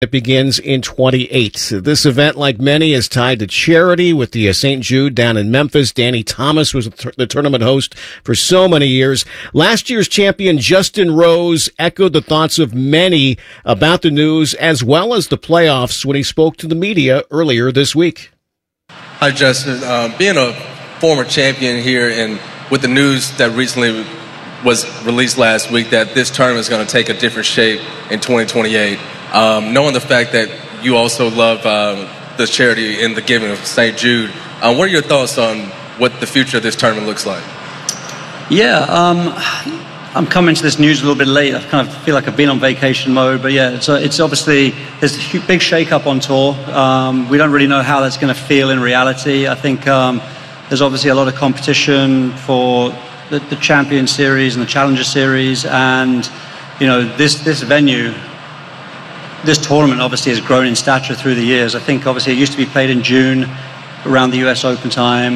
It begins in 28. This event, like many, is tied to charity with the St. Jude down in Memphis. Danny Thomas was the tournament host for so many years. Last year's champion, Justin Rose, echoed the thoughts of many about the news as well as the playoffs when he spoke to the media earlier this week. Hi, Justin. Being a former champion here and with the news that recently was released last week that this tournament is going to take a different shape in 2028, knowing the fact that you also love the charity and the giving of St. Jude, what are your thoughts on what the future of this tournament looks like? Yeah, I'm coming to this news a little bit late. I kind of feel like I've been on vacation mode, but yeah, it's obviously, there's a big shake-up on tour. We don't really know how that's going to feel in reality. I think there's obviously a lot of competition for the Champion Series and the Challenger Series, and you know, this venue, this tournament obviously has grown in stature through the years. I think obviously it used to be played in June around the US Open time.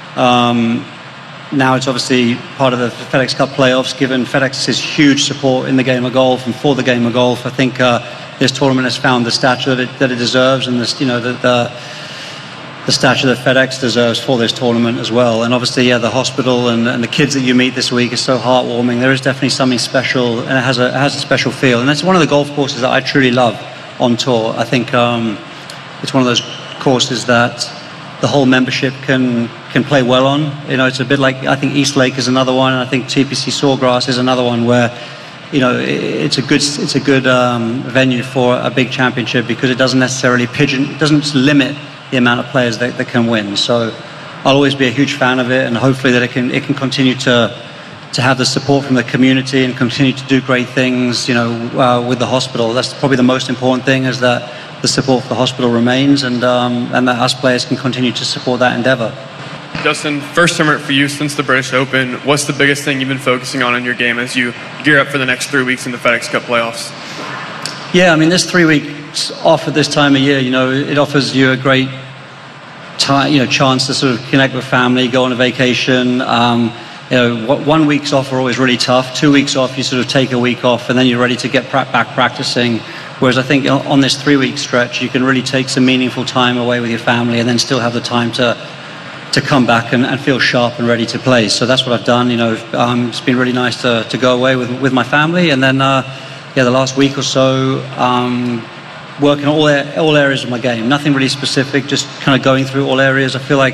Now it's obviously part of the FedEx Cup playoffs, given FedEx's huge support in the game of golf and for the game of golf. I think this tournament has found the stature that it deserves, and this, you know, the stature that FedEx deserves for this tournament as well. And obviously, yeah, the hospital and the kids that you meet this week is so heartwarming. There is definitely something special, and it has a special feel. And it's one of the golf courses that I truly love on tour. I think it's one of those courses that the whole membership can play well on. You know, it's a bit like, I think East Lake is another one, and I think TPC Sawgrass is another one where, you know, it's a good venue for a big championship, because it doesn't necessarily doesn't limit the amount of players that can win. So I'll always be a huge fan of it, and hopefully that it can continue to have the support from the community and continue to do great things, you know, with the hospital. That's probably the most important thing, is that the support for the hospital remains, and that us players can continue to support that endeavor. Justin, first tournament for you since the British Open. What's the biggest thing you've been focusing on in your game as you gear up for the next 3 weeks in the FedEx Cup playoffs? Yeah, I mean, this 3 weeks off at this time of year, you know, it offers you a great time, you know, chance to sort of connect with family, go on a vacation. You know, 1 week's off are always really tough. 2 weeks off, you sort of take a week off, and then you're ready to get back practicing. Whereas I think on this 3 week stretch, you can really take some meaningful time away with your family, and then still have the time to come back and feel sharp and ready to play. So that's what I've done. You know, it's been really nice to go away with my family, and then the last week or so, working on all areas of my game. Nothing really specific, just kind of going through all areas. I feel like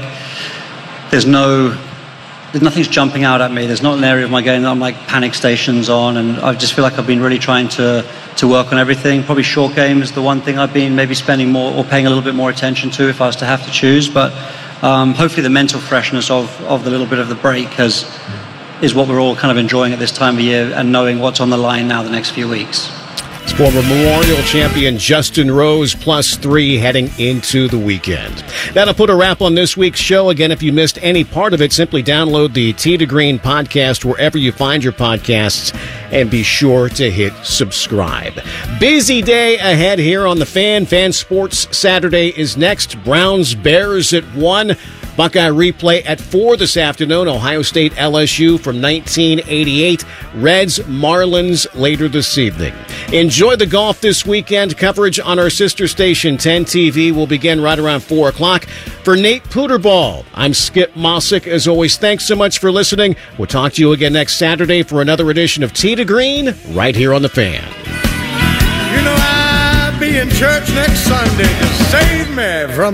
nothing's jumping out at me. There's not an area of my game that I'm like panic stations on, and I just feel like I've been really trying to work on everything. Probably short game is the one thing I've been maybe spending more or paying a little bit more attention to if I was to have to choose. But hopefully the mental freshness of the little bit of the break is what we're all kind of enjoying at this time of year, and knowing what's on the line now the next few weeks. It's former Memorial champion Justin Rose, +3 heading into the weekend. That'll put a wrap on this week's show. Again, if you missed any part of it, simply download the Tee to Green podcast wherever you find your podcasts, and be sure to hit subscribe. Busy day ahead here on the Fan. Fan Sports Saturday is next. Browns Bears at 1. Buckeye replay at 4 this afternoon. Ohio State LSU from 1988. Reds Marlins later this evening. Enjoy the golf this weekend. Coverage on our sister station 10 TV will begin right around 4 o'clock. For Nate Puterball, I'm Skip Mossick. As always, thanks so much for listening. We'll talk to you again next Saturday for another edition of Tee to Green right here on the Fan. You know, I'll be in church next Sunday to save me from